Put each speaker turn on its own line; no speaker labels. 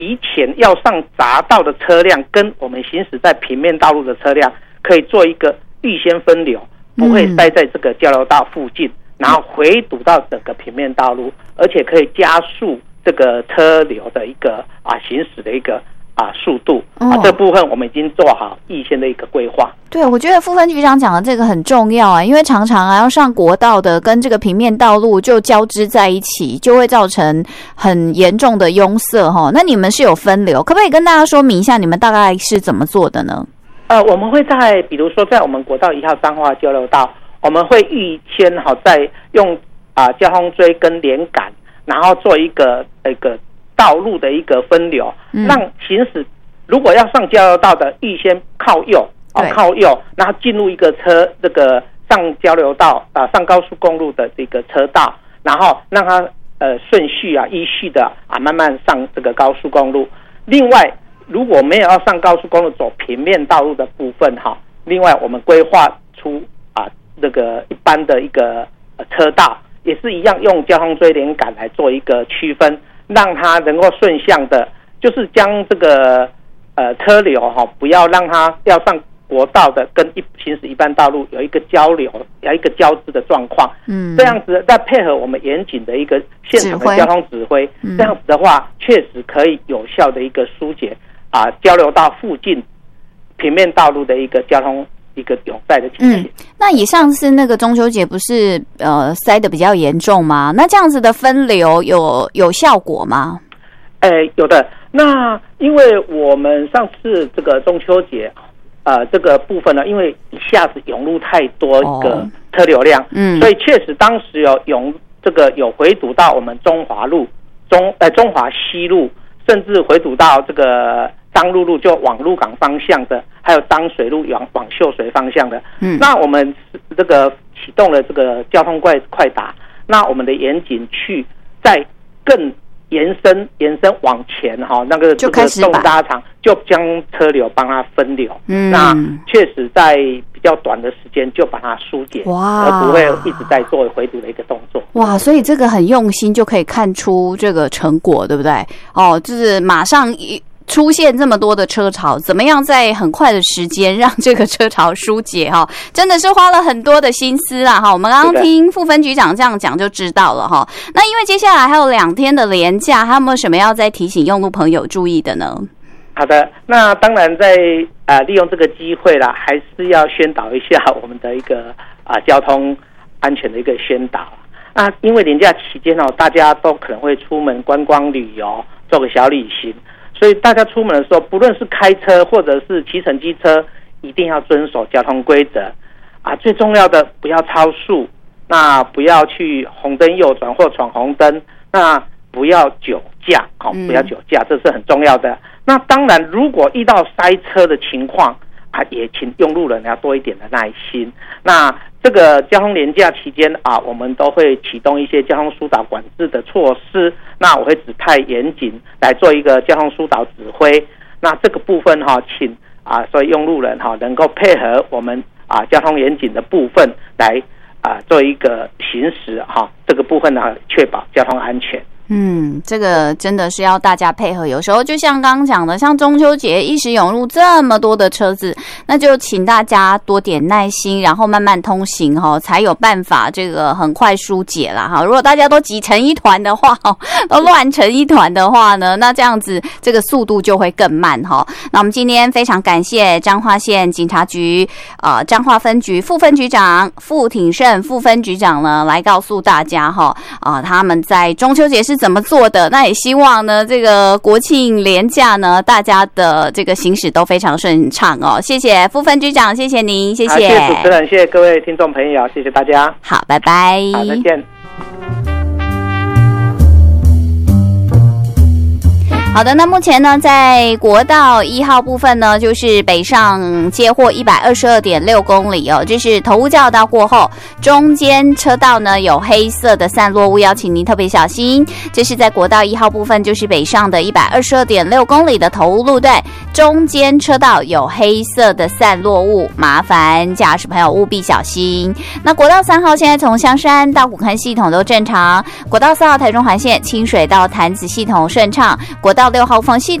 以前要上匝道的车辆跟我们行驶在平面道路的车辆可以做一个预先分流，不会塞在这个交流道附近，然后回堵到整个平面道路，而且可以加速这个车流的一个行驶的一个速度这部分我们已经做好预先的一个规划。
对，我觉得副分局长讲的这个很重要因为常常要上国道的跟这个平面道路就交织在一起，就会造成很严重的拥塞那你们是有分流，可不可以跟大家说明一下你们大概是怎么做的呢？
我们会在比如说在我们国道1号彰化交流道，我们会预先在用交通锥跟连杆，然后做一个道路的一个分流，让行驶如果要上交流道的预先靠右，然后进入一个这个上交流道上高速公路的这个车道，然后让它顺序依序的慢慢上这个高速公路。另外如果没有要上高速公路走平面道路的部分另外我们规划出这个一般的一个车道，也是一样用交通锥连杆来做一个区分，让它能够顺向的，就是将这个车流不要让它要上国道的跟行驶一般道路有一个交流，有一个交织的状况。这样子再配合我们严谨的一个现场的交通指挥，这样子的话确实可以有效的一个疏解交流道附近平面道路的一个交通一个拥塞的情形。
那以上次那个中秋节不是塞得比较严重吗？那这样子的分流有效果吗？
有的。那因为我们上次这个中秋节这个部分呢，因为一下子涌入太多一个车流量，所以确实当时有回堵到我们中华路、中华西路，甚至回堵到这个彰鹿路，就往鹿港方向的，还有彰水路往秀水方向的。那我们这个启动了这个交通快打，那我们的严谨去再更延伸往前那个
就开始
动拉长，就将车流帮它分流。那确实在比较短的时间就把它疏解，而不会一直在做回堵的一个动作。
哇，所以这个很用心，就可以看出这个成果，对不对？就是马上出现这么多的车潮，怎么样在很快的时间让这个车潮疏解真的是花了很多的心思啦我们刚刚听副分局长这样讲就知道了那因为接下来还有2天的连假，还有没有什么要再提醒用路朋友注意的呢？
好的，那当然在利用这个机会啦，还是要宣导一下我们的一个交通安全的一个宣导。那因为连假期间大家都可能会出门观光旅游，做个小旅行，所以大家出门的时候，不论是开车或者是骑乘机车，一定要遵守交通规则最重要的不要超速，那不要去红灯右转或闯红灯，那不要酒驾不要酒驾，这是很重要的。那当然如果遇到塞车的情况也请用路人要多一点的耐心。那这个交通连假期间我们都会启动一些交通疏导管制的措施，那我会指派严谨来做一个交通疏导指挥。那这个部分请所以用路人能够配合我们交通严谨的部分来做一个行驶这个部分呢，确保交通安全。
这个真的是要大家配合，有时候就像刚刚讲的，像中秋节一时涌入这么多的车子，那就请大家多点耐心，然后慢慢通行才有办法这个很快疏解啦如果大家都挤成一团的话都乱成一团的话呢，那这样子这个速度就会更慢那我们今天非常感谢彰化县警察局彰化分局副分局长傅挺胜副分局长呢来告诉大家他们在中秋节是怎么做的。那也希望呢这个国庆连假呢大家的这个行驶都非常顺畅谢谢副分局长，谢谢您，谢谢。
谢谢主持人，谢谢各位听众朋友，谢谢大家。
好，拜拜。
好，再见。
好的，那目前呢，在国道1号部分呢，就是北上接获122.6公里这是头屋交流道过后，中间车道呢有黑色的散落物，要请您特别小心。这是在国道1号部分，就是北上的122.6公里的头屋路段，中间车道有黑色的散落物，麻烦驾驶朋友务必小心。那国道3号现在从香山到古坑系统都正常，国道4号台中环线清水到潭子系统顺畅，国道到6号缝系